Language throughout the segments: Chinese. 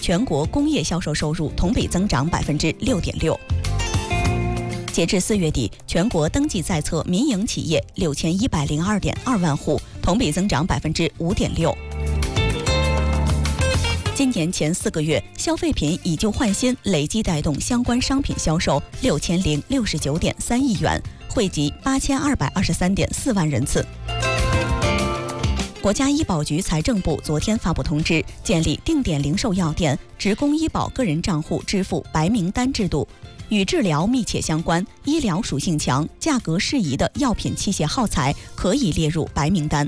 全国工业销售收入同比增长6.6%。截至4月底，全国登记在册民营企业6102.2万户，同比增长5.6%。今年前4个月，消费品以旧换新累计带动相关商品销售6069.3亿元，惠及8223.4万人次。国家医保局、财政部昨天发布通知，建立定点零售药店职工医保个人账户支付白名单制度，与治疗密切相关、医疗属性强、价格适宜的药品器械耗材可以列入白名单。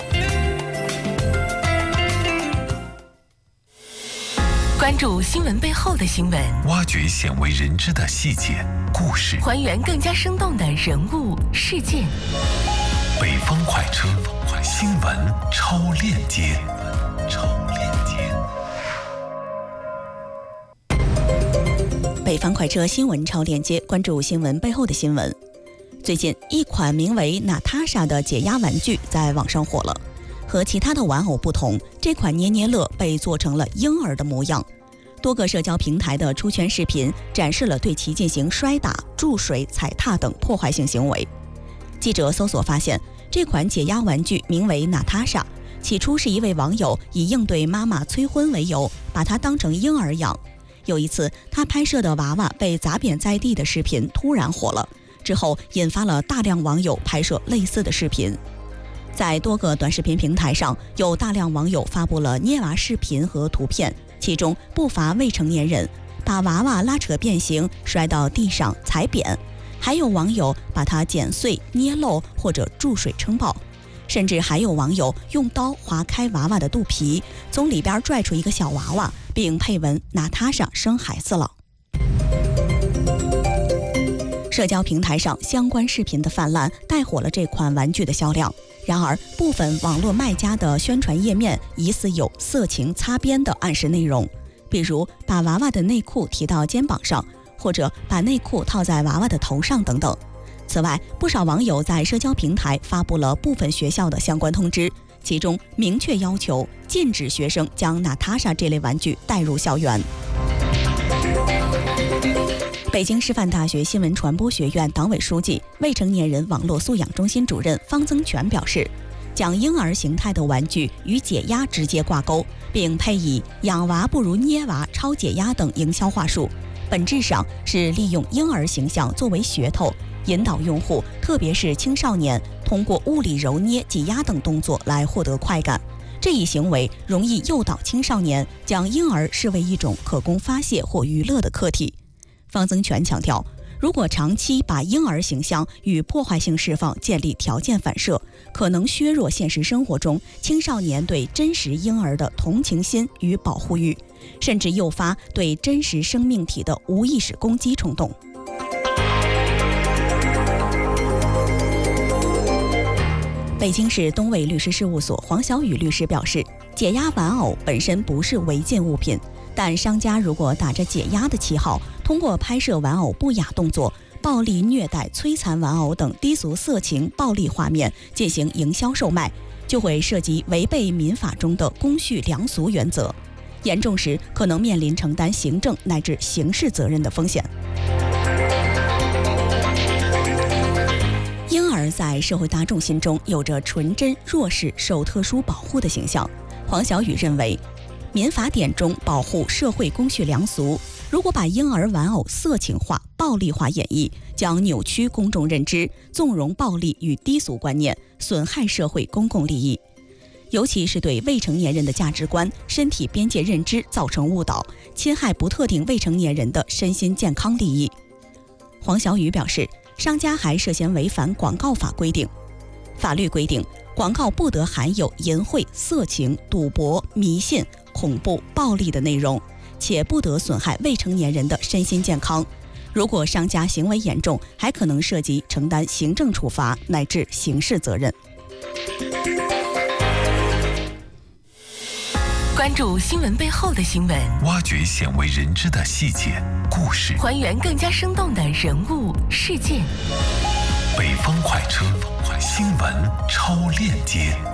关注新闻背后的新闻， 挖掘鲜为人知的细节故事， 还原更加生动的人物事件。 北方快车，新闻超链接。 北方快车新闻超链接，关注新闻背后的新闻。最近，一款名为娜塔莎的解压玩具在网上火了。和其他的玩偶不同，这款捏捏乐被做成了婴儿的模样。多个社交平台的出圈视频展示了对其进行摔打、注水、踩踏等破坏性行为。记者搜索发现，这款解压玩具名为娜塔莎，起初是一位网友以应对妈妈催婚为由，把它当成婴儿养。有一次，他拍摄的娃娃被砸扁在地的视频突然火了，之后引发了大量网友拍摄类似的视频。在多个短视频平台上，有大量网友发布了捏娃视频和图片，其中不乏未成年人把娃娃拉扯变形，摔到地上踩扁，还有网友把它剪碎、捏漏或者注水撑爆，甚至还有网友用刀划开娃娃的肚皮，从里边拽出一个小娃娃，并配文“娜塔莎生孩子了”。社交平台上相关视频的泛滥带火了这款玩具的销量。然而，部分网络卖家的宣传页面疑似有色情擦边的暗示内容，比如把娃娃的内裤提到肩膀上，或者把内裤套在娃娃的头上等等。此外，不少网友在社交平台发布了部分学校的相关通知，其中明确要求禁止学生将娜塔莎这类玩具带入校园。北京师范大学新闻传播学院党委书记、未成年人网络素养中心主任方增全表示，将婴儿形态的玩具与解压直接挂钩，并配以养娃不如捏娃、超解压等营销话术，本质上是利用婴儿形象作为噱头，引导用户，特别是青少年，通过物理揉捏、挤压等动作来获得快感。这一行为容易诱导青少年将婴儿视为一种可供发泄或娱乐的客体。方增全强调，如果长期把婴儿形象与破坏性释放建立条件反射，可能削弱现实生活中青少年对真实婴儿的同情心与保护欲，甚至诱发对真实生命体的无意识攻击冲动。北京市东卫律师事务所黄小雨律师表示，解压玩偶本身不是违禁物品，但商家如果打着解压的旗号，通过拍摄玩偶不雅动作、暴力虐待、摧残玩偶等低俗色情暴力画面进行营销售卖，就会涉及违背民法中的公序良俗原则，严重时可能面临承担行政乃至刑事责任的风险。婴儿在社会大众心中有着纯真、弱势、受特殊保护的形象。黄小雨认为，民法典中保护社会公序良俗，如果把婴儿玩偶色情化、暴力化演绎，将扭曲公众认知，纵容暴力与低俗观念，损害社会公共利益，尤其是对未成年人的价值观、身体边界认知造成误导，侵害不特定未成年人的身心健康利益。黄小雨表示，商家还涉嫌违反广告法规定。法律规定，广告不得含有淫秽、色情、赌博、迷信、恐怖、暴力的内容，且不得损害未成年人的身心健康。如果商家行为严重，还可能涉及承担行政处罚乃至刑事责任。 关注新闻背后的新闻， 挖掘鲜为人知的细节故事， 还原更加生动的人物事件。 北方快车，新闻超链接。